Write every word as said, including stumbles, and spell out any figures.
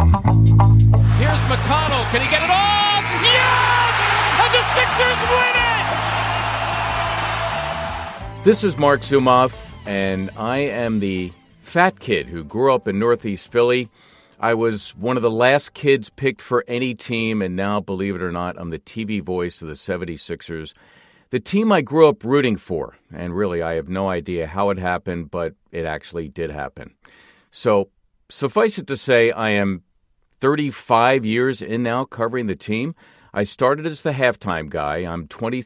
Here's McConnell. Can he get it off? Yes! And the Sixers win it! This is Mark Zumoff, and I am the fat kid who grew up in Northeast Philly. I was one of the last kids picked for any team, and now, believe it or not, I'm the T V voice of the seventy-sixers, the team I grew up rooting for. And really, I have no idea how it happened, but it actually did happen. So suffice it to say, I am thirty-five years in now covering the team. I started as the halftime guy. I'm twenty